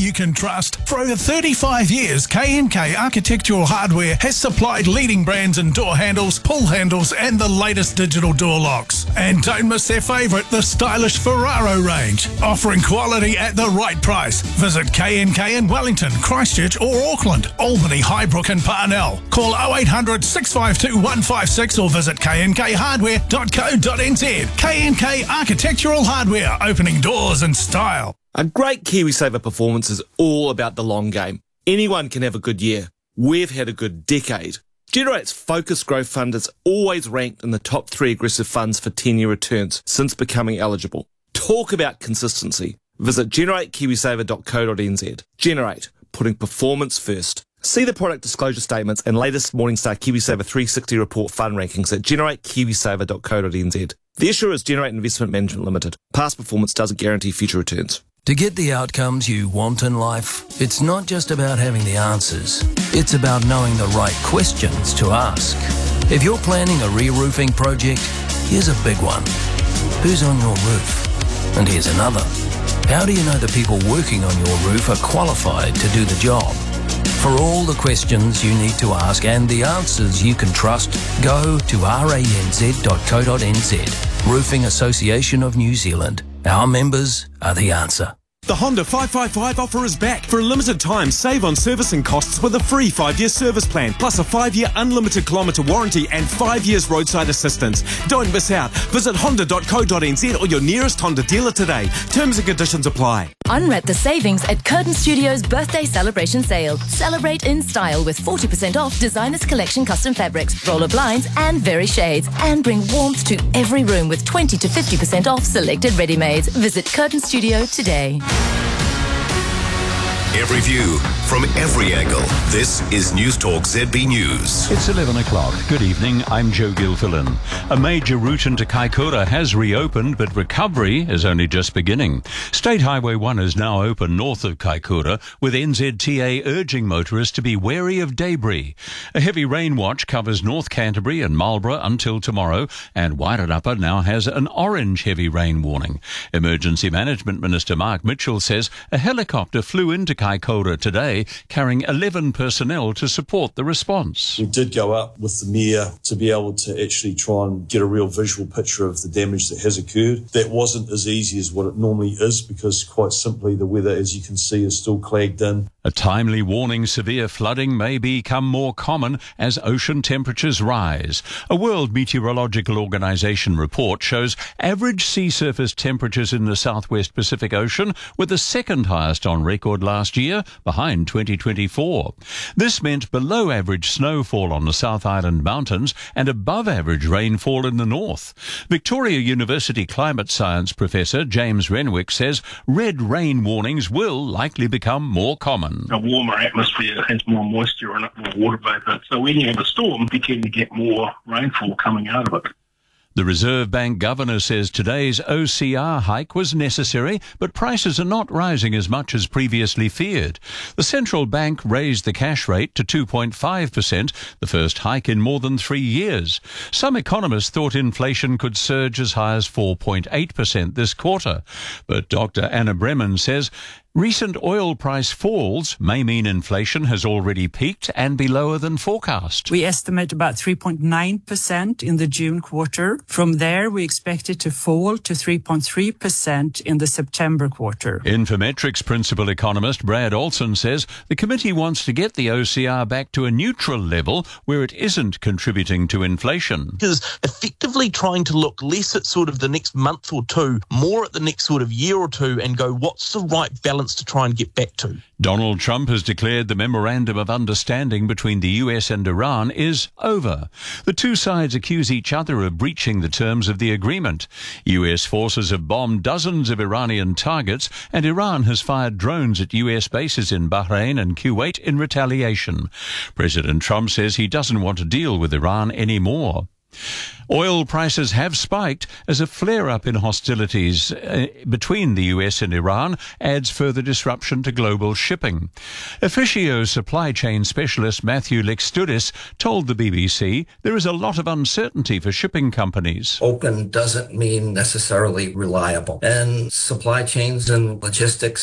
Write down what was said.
you can trust. For over 35 years, K&K Architectural Hardware has supplied leading brands in door handles, pull handles and the latest digital door locks. And don't miss their favourite, the stylish Ferraro range, offering quality at the right price. Visit K&K in Wellington, Christchurch or Auckland, Albany, Highbrook and Parnell. Call 0800 652 156 or visit knkhardware.co.nz. K&K Architectural Hardware, opening doors in style. A great KiwiSaver performance is all about the long game. Anyone can have a good year. We've had a good decade. Generate's Focus Growth Fund is always ranked in the top 3 aggressive funds for 10-year returns since becoming eligible. Talk about consistency. Visit generatekiwisaver.co.nz. Generate, putting performance first. See the product disclosure statements and latest Morningstar KiwiSaver 360 report fund rankings at generatekiwisaver.co.nz. The issuer is Generate Investment Management Limited. Past performance doesn't guarantee future returns. To get the outcomes you want in life, it's not just about having the answers. It's about knowing the right questions to ask. If you're planning a re-roofing project, here's a big one. Who's on your roof? And here's another. How do you know the people working on your roof are qualified to do the job? For all the questions you need to ask and the answers you can trust, go to ranz.co.nz. Roofing Association of New Zealand. Our members are the answer. The Honda 555 offer is back. For a limited time, save on servicing costs with a free 5-year service plan, plus a 5-year unlimited kilometre warranty and 5 years roadside assistance. Don't miss out. Visit honda.co.nz or your nearest Honda dealer today. Terms and conditions apply. Unwrap the savings at Curtin Studios' birthday celebration sale. Celebrate in style with 40% off Designers Collection custom fabrics, roller blinds and very shades. And bring warmth to every room with 20 to 50% off selected ready-mades. Visit Curtin Studio today. Every view from every angle. This is Newstalk ZB News. It's 11 o'clock. Good evening. I'm Joe Gilfillan. A major route into Kaikoura has reopened, but recovery is only just beginning. State Highway 1 is now open north of Kaikoura, with NZTA urging motorists to be wary of debris. A heavy rain watch covers North Canterbury and Marlborough until tomorrow, and Wairarapa now has an orange heavy rain warning. Emergency Management Minister Mark Mitchell says a helicopter flew into Kaikoura today, carrying 11 personnel to support the response. We did go up with the Mayor to be able to actually try and get a real visual picture of the damage that has occurred. That wasn't as easy as what it normally is because quite simply the weather, as you can see, is still clagged in. A timely warning severe flooding may become more common as ocean temperatures rise. A World Meteorological Organization report shows average sea surface temperatures in the southwest Pacific Ocean were the second highest on record last year, behind 2024. This meant below average snowfall on the South Island Mountains and above average rainfall in the north. Victoria University climate science professor James Renwick says red rain warnings will likely become more common. A warmer atmosphere has more moisture in it, more water vapour. So when you have a storm, you tend to get more rainfall coming out of it. The Reserve Bank governor says today's OCR hike was necessary, but prices are not rising as much as previously feared. The central bank raised the cash rate to 2.5%, the first hike in more than 3 years. Some economists thought inflation could surge as high as 4.8% this quarter. But Dr. Anna Bremen says recent oil price falls may mean inflation has already peaked and be lower than forecast. We estimate about 3.9% in the June quarter. From there, we expect it to fall to 3.3% in the September quarter. Infometrics principal economist Brad Olson says the committee wants to get the OCR back to a neutral level where it isn't contributing to inflation. Is effectively trying to look less at sort of the next month or two, more at the next sort of year or two and go, what's the right balance to try and get back to? Donald Trump has declared the memorandum of understanding between the US and Iran is over. The two sides accuse each other of breaching the terms of the agreement. US forces have bombed dozens of Iranian targets, and Iran has fired drones at US bases in Bahrain and Kuwait in retaliation. President Trump says he doesn't want to deal with Iran anymore. Oil prices have spiked as a flare-up in hostilities between the US and Iran adds further disruption to global shipping. Officio supply chain specialist Matthew Lextudis told the BBC there is a lot of uncertainty for shipping companies. Open doesn't mean necessarily reliable, and supply chains and logistics